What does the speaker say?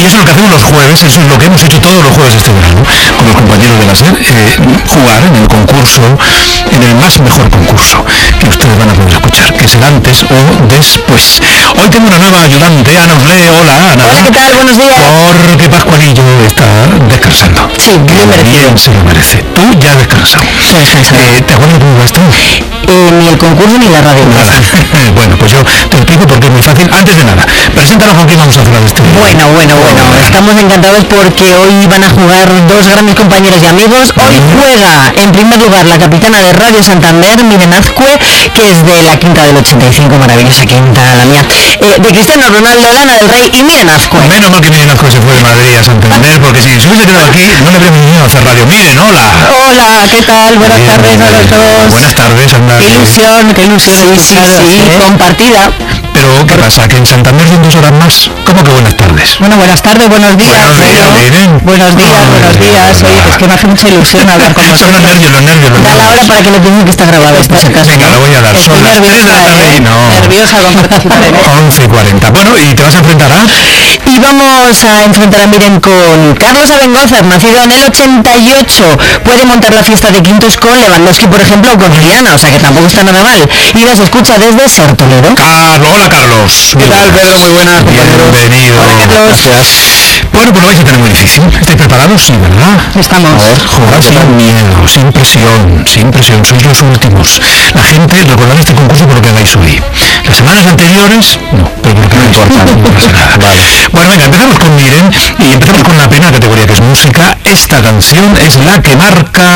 Y eso es lo que hacemos los jueves, eso es lo que hemos hecho todos los jueves este verano, con los compañeros de la SER, jugar en el concurso, en el más mejor concurso que ustedes van a poder escuchar, que será antes o después. Hoy tengo una nueva ayudante, Ana Uslé. Hola, Ana. Hola, ¿qué tal? Buenos días. Porque Pascualillo está descansando. Sí, bien merecido. Bien se lo merece. Tú ya has descansado. Sí, descansado. ¿Te acuerdas cómo va esto? Ni el concurso ni la radio. Nada. Bueno, pues yo te explico porque es muy fácil. Antes de nada, preséntanos con quién vamos a hacer este día. Bueno. Estamos encantados porque hoy van a jugar dos grandes compañeros y amigos. Hoy juega, en primer lugar, la capitana de Radio Santander, Miren Azcue, que es de la quinta del 85, maravillosa quinta, la mía, de Cristiano Ronaldo, Lana del Rey y Miren Azcue. Menos mal que Miren Azcue se fue de Madrid a Santander, porque si se hubiese quedado aquí, no le habríamos venido a hacer radio. Miren, hola. Hola, ¿qué tal? Buenas tardes a los dos. Buenas tardes, Ana. Qué ilusión. Sí, compartida. Pero, ¿qué pasa? ¿Que en Santander son 2 horas más? ¿Cómo que buenas tardes? Bueno, buenas tardes, buenos días. Buenos días. Oye, es que me hace mucha ilusión hablar con vosotros. Son los nervios. Da la hora para que lo piensen que está grabado esto, si acaso. Venga, lo voy a dar. Estoy Son las 3 de la tarde y no. Nerviosa con participar en esto. 11:40. Bueno, ¿y te vas a enfrentar a? Y vamos a enfrentar a Miren con Carlos Abengoza, nacido en el 88. Puede montar la fiesta de quintos con Lewandowski, por ejemplo, o con Rihanna, o sea que tampoco está nada mal. Y nos escucha desde Ser Toledo. Hola, Carlos. ¿Qué tal, Pedro? Muy buenas, compañeros. Bienvenido. Hola, Carlos. Gracias. Bueno, pues lo vais a tener muy difícil. ¿Estáis preparados? Sí, ¿verdad? Estamos. Jugar sin miedo, sin presión, sois los últimos. La gente recordará este concurso por lo que hagáis hoy. Las semanas anteriores, no, pero por lo que no importa, no pasa nada. Vale. Bueno, venga, empezamos con Miren y empezamos con la primera categoría, que es música. Esta canción es la que marca